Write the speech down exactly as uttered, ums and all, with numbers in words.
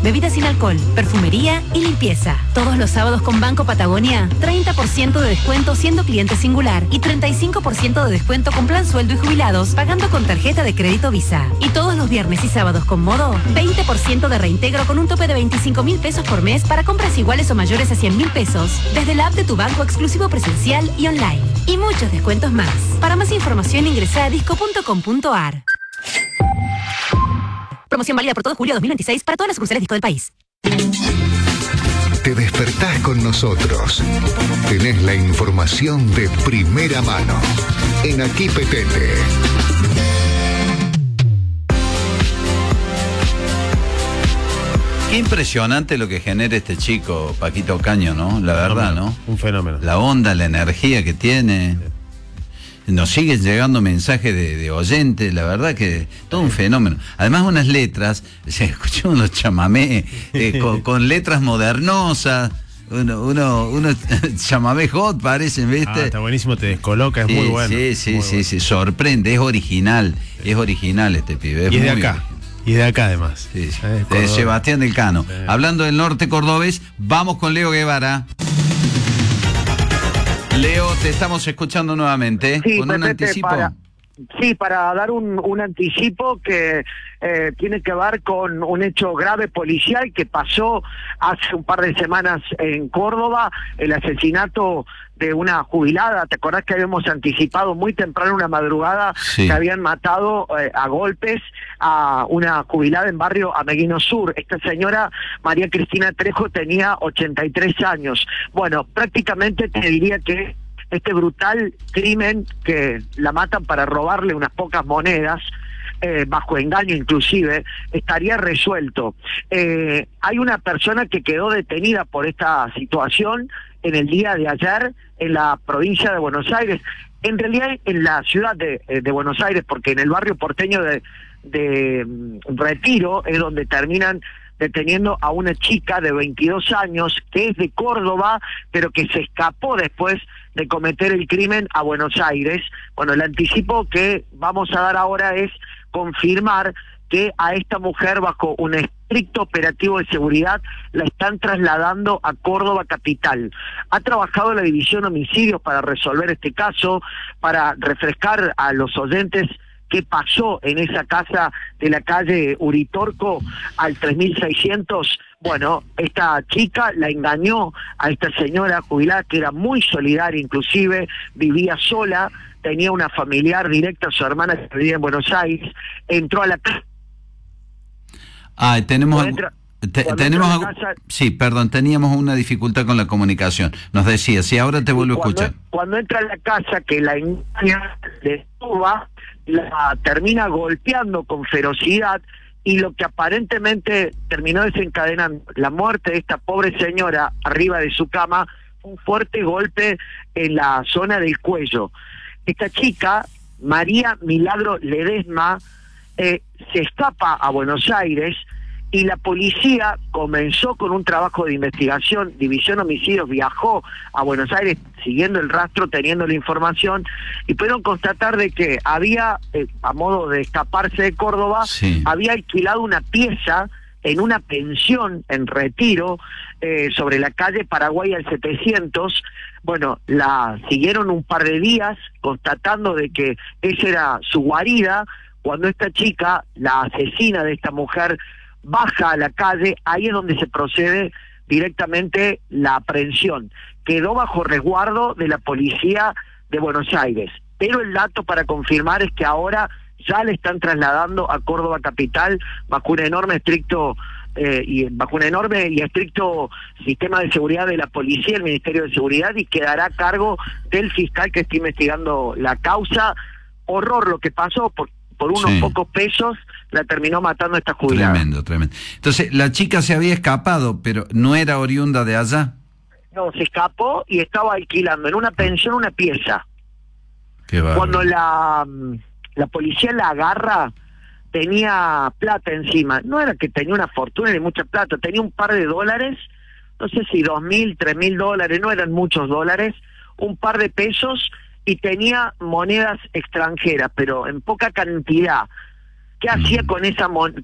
bebidas sin alcohol, perfumería y limpieza. Todos los sábados con Banco Patagonia, treinta por ciento de descuento siendo cliente singular y treinta y cinco por ciento de descuento con plan sueldo y jubilados pagando con tarjeta de crédito Visa. Y todos los viernes y sábados con Modo, veinte por ciento de reintegro con un tope de veinticinco mil pesos por mes para compras iguales o mayores a cien mil pesos desde la app de tu banco exclusivo presencial y online. Y muchos descuentos más. Para más información ingresa a disco punto com punto ar. Promoción válida por todo julio dos mil veintiséis para todas las sucursales Disco del país. Te despertás con nosotros. Tenés la información de primera mano. En Aquí Petete. Qué impresionante lo que genera este chico, Paquito Ocaño, ¿no? La verdad, ¿no? Un fenómeno. La onda, la energía que tiene. Nos siguen llegando mensajes de, de oyentes, la verdad que todo un fenómeno. Además unas letras, se escuchó unos chamamé eh, con, con letras modernosas, uno, uno, uno chamamé hot parecen, ¿viste? Ah, está buenísimo, te descoloca, es sí, muy bueno. Sí, sí, muy sí, bueno. sí, sorprende, es original, sí. es original este pibe. Es y es de muy acá. original. Y de acá además. Sí, sí. ¿Eh? De Sebastián del Cano. Sí. Hablando del norte cordobés, vamos con Leo Guevara. Leo, te estamos escuchando nuevamente. Sí, con un Petete, anticipo. Para, sí, para dar un, un anticipo que eh, tiene que ver con un hecho grave policial que pasó hace un par de semanas en Córdoba, el asesinato de una jubilada. ¿Te acordás que habíamos anticipado muy temprano una madrugada sí. que habían matado eh, a golpes a una jubilada en barrio Ameguino Sur? Esta señora, María Cristina Trejo, tenía ochenta y tres años. Bueno, prácticamente te diría que este brutal crimen que la matan para robarle unas pocas monedas, eh, bajo engaño inclusive, estaría resuelto. Eh, hay una persona que quedó detenida por esta situación en el día de ayer en la provincia de Buenos Aires, en realidad en la ciudad de, de Buenos Aires, porque en el barrio porteño de, de um, Retiro es donde terminan deteniendo a una chica de veintidós años que es de Córdoba, pero que se escapó después de cometer el crimen a Buenos Aires. Bueno, el anticipo que vamos a dar ahora es confirmar que a esta mujer, bajo un estricto operativo de seguridad, la están trasladando a Córdoba capital. Ha trabajado la División Homicidios para resolver este caso, para refrescar a los oyentes qué pasó en esa casa de la calle Uritorco al tres mil seiscientos. Bueno, esta chica la engañó a esta señora jubilada, que era muy solidaria inclusive, vivía sola, tenía una familiar directa, su hermana que vivía en Buenos Aires, entró a la casa. Ah, tenemos... Entra, te, tenemos algo, casa, sí, perdón, teníamos una dificultad con la comunicación. Nos decía, sí, ahora te vuelvo a escuchar. Cuando entra a la casa, que la engaña, le suba, la termina golpeando con ferocidad, y lo que aparentemente terminó desencadenando la muerte de esta pobre señora arriba de su cama, un fuerte golpe en la zona del cuello. Esta chica, María Milagro Ledesma, eh, se escapa a Buenos Aires, y la policía comenzó con un trabajo de investigación. División Homicidios viajó a Buenos Aires siguiendo el rastro, teniendo la información, y pudieron constatar de que había, eh, a modo de escaparse de Córdoba, sí. había alquilado una pieza en una pensión en Retiro, eh, sobre la calle Paraguay al setecientos. Bueno, la siguieron un par de días, constatando de que esa era su guarida. Cuando esta chica, la asesina de esta mujer, baja a la calle, ahí es donde se procede directamente la aprehensión. Quedó bajo resguardo de la policía de Buenos Aires, pero el dato para confirmar es que ahora ya le están trasladando a Córdoba capital bajo un enorme estricto eh, y bajo un enorme y estricto sistema de seguridad de la policía, el Ministerio de Seguridad, y quedará a cargo del fiscal que está investigando la causa. Horror lo que pasó, por, por unos sí. pocos pesos la terminó matando esta jubilada. Tremendo, tremendo. Entonces, la chica se había escapado, pero no era oriunda de allá. No, se escapó y estaba alquilando en una pensión una pieza. Qué bárbaro. Cuando la, la policía la agarra, tenía plata encima. No era que tenía una fortuna ni mucha plata, tenía un par de dólares, no sé si dos mil, tres mil dólares, no eran muchos dólares, un par de pesos, y tenía monedas extranjeras, pero en poca cantidad. ¿Qué hacía con esa mon